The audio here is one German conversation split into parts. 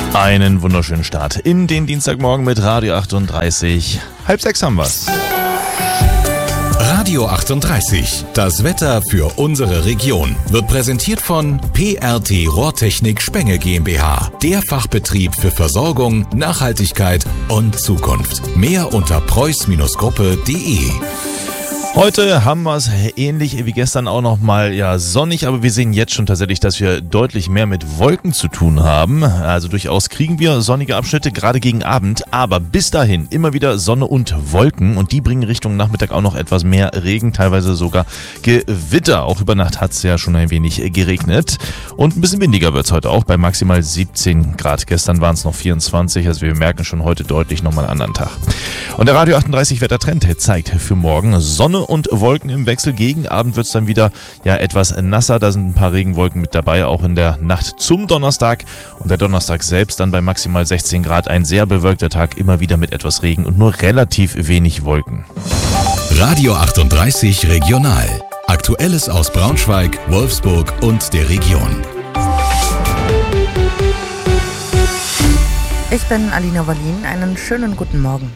Einen wunderschönen Start in den Dienstagmorgen mit Radio 38. 5:30 haben wir's. Radio 38, das Wetter für unsere Region, wird präsentiert von PRT Rohrtechnik Spenge GmbH, der Fachbetrieb für Versorgung, Nachhaltigkeit und Zukunft. Mehr unter preuß-gruppe.de. Heute haben wir es ähnlich wie gestern auch nochmal sonnig, aber wir sehen jetzt schon tatsächlich, dass wir deutlich mehr mit Wolken zu tun haben. Also durchaus kriegen wir sonnige Abschnitte, gerade gegen Abend, aber bis dahin immer wieder Sonne und Wolken und die bringen Richtung Nachmittag auch noch etwas mehr Regen, teilweise sogar Gewitter. Auch über Nacht hat es ja schon ein wenig geregnet und ein bisschen windiger wird es heute auch bei maximal 17 Grad. Gestern waren es noch 24, also wir merken schon heute deutlich nochmal einen anderen Tag. Und der Radio 38 Wettertrend zeigt für morgen Sonne und Wolken im Wechsel. Gegen Abend wird es dann wieder etwas nasser. Da sind ein paar Regenwolken mit dabei, auch in der Nacht zum Donnerstag. Und der Donnerstag selbst dann bei maximal 16 Grad. Ein sehr bewölkter Tag, immer wieder mit etwas Regen und nur relativ wenig Wolken. Radio 38 Regional. Aktuelles aus Braunschweig, Wolfsburg und der Region. Ich bin Alina Wallin. Einen schönen guten Morgen.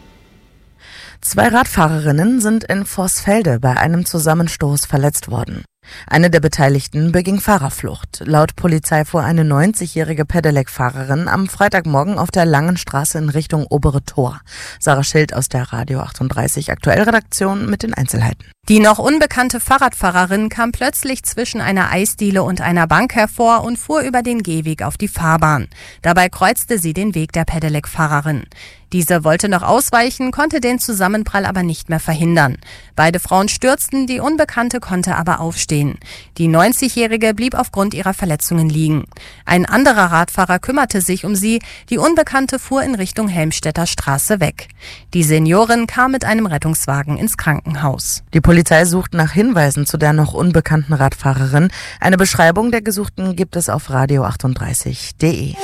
2 Radfahrerinnen sind in Vorsfelde bei einem Zusammenstoß verletzt worden. Eine der Beteiligten beging Fahrerflucht. Laut Polizei fuhr eine 90-jährige Pedelec-Fahrerin am Freitagmorgen auf der Langen Straße in Richtung Obere Tor. Sarah Schild aus der Radio 38 Aktuellredaktion mit den Einzelheiten. Die noch unbekannte Fahrradfahrerin kam plötzlich zwischen einer Eisdiele und einer Bank hervor und fuhr über den Gehweg auf die Fahrbahn. Dabei kreuzte sie den Weg der Pedelec-Fahrerin. Diese wollte noch ausweichen, konnte den Zusammenprall aber nicht mehr verhindern. Beide Frauen stürzten, die Unbekannte konnte aber aufstehen. Die 90-Jährige blieb aufgrund ihrer Verletzungen liegen. Ein anderer Radfahrer kümmerte sich um sie, die Unbekannte fuhr in Richtung Helmstedter Straße weg. Die Seniorin kam mit einem Rettungswagen ins Krankenhaus. Die Polizei sucht nach Hinweisen zu der noch unbekannten Radfahrerin. Eine Beschreibung der Gesuchten gibt es auf radio38.de.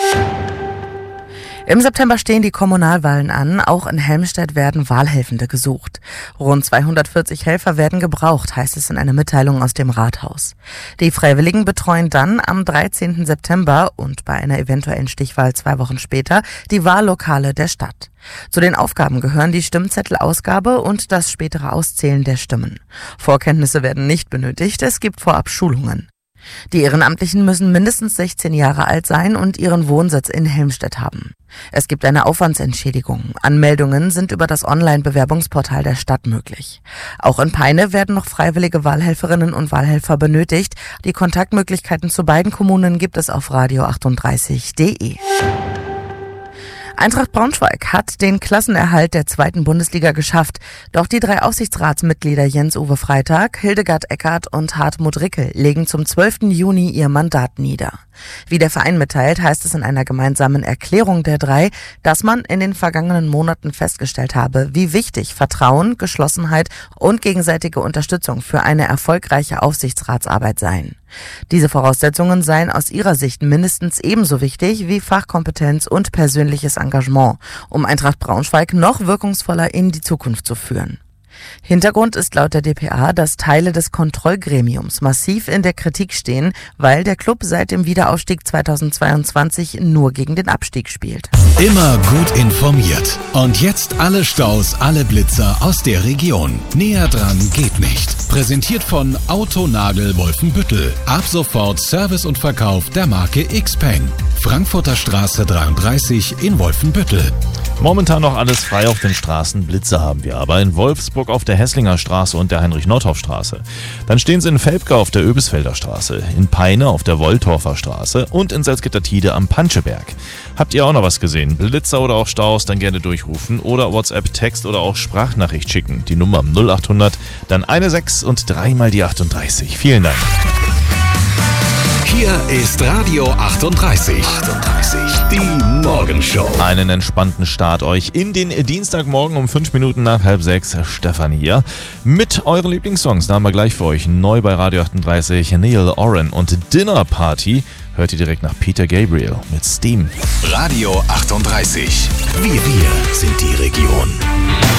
Im September stehen die Kommunalwahlen an. Auch in Helmstedt werden Wahlhelfende gesucht. Rund 240 Helfer werden gebraucht, heißt es in einer Mitteilung aus dem Rathaus. Die Freiwilligen betreuen dann am 13. September und bei einer eventuellen Stichwahl 2 Wochen später die Wahllokale der Stadt. Zu den Aufgaben gehören die Stimmzettelausgabe und das spätere Auszählen der Stimmen. Vorkenntnisse werden nicht benötigt, es gibt vorab Schulungen. Die Ehrenamtlichen müssen mindestens 16 Jahre alt sein und ihren Wohnsitz in Helmstedt haben. Es gibt eine Aufwandsentschädigung. Anmeldungen sind über das Online-Bewerbungsportal der Stadt möglich. Auch in Peine werden noch freiwillige Wahlhelferinnen und Wahlhelfer benötigt. Die Kontaktmöglichkeiten zu beiden Kommunen gibt es auf radio38.de. Eintracht Braunschweig hat den Klassenerhalt der 2. Bundesliga geschafft. Doch die 3 Aufsichtsratsmitglieder Jens-Uwe Freitag, Hildegard Eckert und Hartmut Rickel legen zum 12. Juni ihr Mandat nieder. Wie der Verein mitteilt, heißt es in einer gemeinsamen Erklärung der 3, dass man in den vergangenen Monaten festgestellt habe, wie wichtig Vertrauen, Geschlossenheit und gegenseitige Unterstützung für eine erfolgreiche Aufsichtsratsarbeit seien. Diese Voraussetzungen seien aus ihrer Sicht mindestens ebenso wichtig wie Fachkompetenz und persönliches Engagement, um Eintracht Braunschweig noch wirkungsvoller in die Zukunft zu führen. Hintergrund ist laut der dpa, dass Teile des Kontrollgremiums massiv in der Kritik stehen, weil der Klub seit dem Wiederaufstieg 2022 nur gegen den Abstieg spielt. Immer gut informiert. Und jetzt alle Staus, alle Blitzer aus der Region. Näher dran geht nicht. Präsentiert von Autonagel Wolfenbüttel. Ab sofort Service und Verkauf der Marke Xpeng. Frankfurter Straße 33 in Wolfenbüttel. Momentan noch alles frei auf den Straßen. Blitze haben wir aber in Wolfsburg auf der Hesslinger Straße und der Heinrich-Nordhoff-Straße. Dann stehen sie in Velpke auf der Öbisfelder Straße, in Peine auf der Wolltorfer Straße und in Salzgitter-Tide am Panscheberg. Habt ihr auch noch was gesehen? Blitzer oder auch Staus, dann gerne durchrufen oder WhatsApp, Text oder auch Sprachnachricht schicken. Die Nummer 0800, dann 16 und 3 mal die 38. Vielen Dank. Hier ist Radio 38. Die Morgenshow. Einen entspannten Start euch in den Dienstagmorgen um 5 Minuten nach 5:30. Stefan hier mit euren Lieblingssongs. Da haben wir gleich für euch neu bei Radio 38 Neil Oren und Dinner Party. Hört ihr direkt nach Peter Gabriel mit Steam. Radio 38. Wir sind die Region.